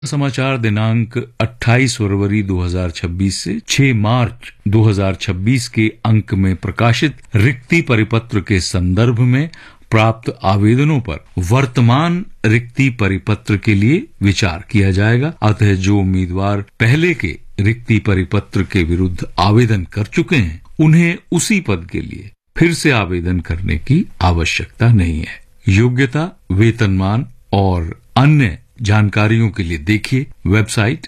समाचार दिनांक 28 फरवरी 2026 से 6 मार्च 2026 के अंक में प्रकाशित रिक्ति परिपत्र के संदर्भ में प्राप्त आवेदनों पर वर्तमान रिक्ति परिपत्र के लिए विचार किया जाएगा। अतः जो उम्मीदवार पहले के रिक्ति परिपत्र के विरुद्ध आवेदन कर चुके हैं, उन्हें उसी पद के लिए फिर से आवेदन करने की आवश्यकता नहीं है। योग्यता, वेतनमान और अन्य जानकारियों के लिए देखिए वेबसाइट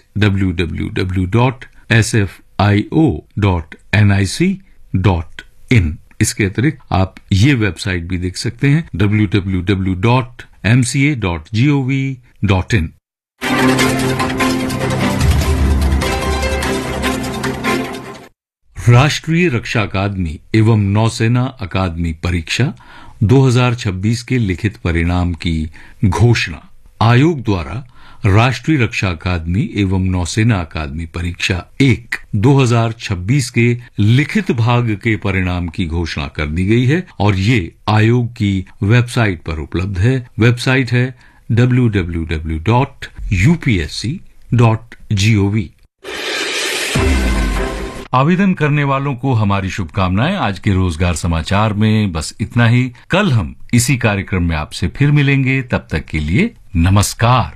www.sfio.nic.in। इसके अतिरिक्त आप ये वेबसाइट भी देख सकते हैं www.mca.gov.in। राष्ट्रीय रक्षा अकादमी एवं नौसेना अकादमी परीक्षा 2026 के लिखित परिणाम की घोषणा। आयोग द्वारा राष्ट्रीय रक्षा अकादमी एवं नौसेना अकादमी परीक्षा 1 2026 के लिखित भाग के परिणाम की घोषणा कर दी गई है और ये आयोग की वेबसाइट पर उपलब्ध है। वेबसाइट है www.upsc.gov। आवेदन करने वालों को हमारी शुभकामनाएं। आज के रोजगार समाचार में बस इतना ही। कल हम इसी कार्यक्रम में आपसे फिर मिलेंगे। तब तक के लिए नमस्कार।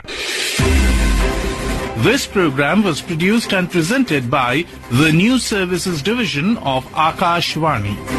This program was produced and presented by the News Services Division of Akashvani.